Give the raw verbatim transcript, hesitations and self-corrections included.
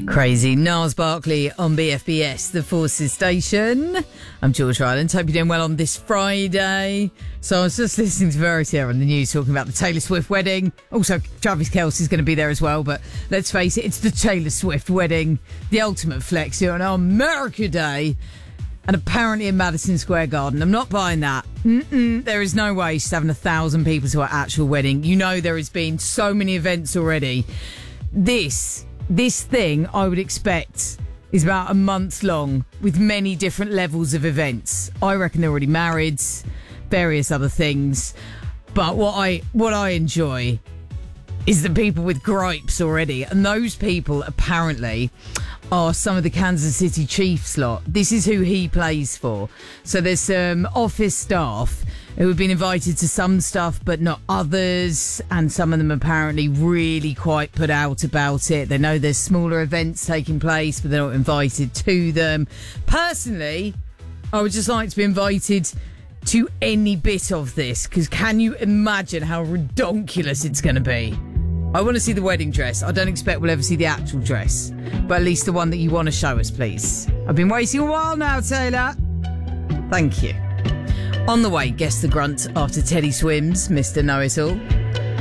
Crazy. Niles Barkley on B F B S, the Forces Station. I'm George Ryland. Hope you're doing well on this Friday. So I was just listening to Verity on the news talking about the Taylor Swift wedding. Also, Travis Kelce's going to be there as well. But let's face it, it's the Taylor Swift wedding. The ultimate flex here on our America Day. And apparently in Madison Square Garden. I'm not buying that. Mm-mm, there is no way she's having a thousand people to her actual wedding. You know there has been so many events already. This... This thing, I would expect, is about a month long with many different levels of events. I reckon they're already married, various other things. But what I what I enjoy is the people with gripes already. And those people, apparently, are some of the Kansas City Chiefs lot. This is who he plays for. So there's some office staff who have been invited to some stuff but not others, and some of them apparently really quite put out about it. They know there's smaller events taking place but they're not invited to them. Personally, I would just like to be invited to any bit of this, because can you imagine how redonkulous it's going to be? I want to see the wedding dress. I don't expect we'll ever see the actual dress, but at least the one that you want to show us, please. I've been waiting a while now, Taylor. Thank you. On the way, guess the grunt after Teddy Swims, Mister Know-It-All.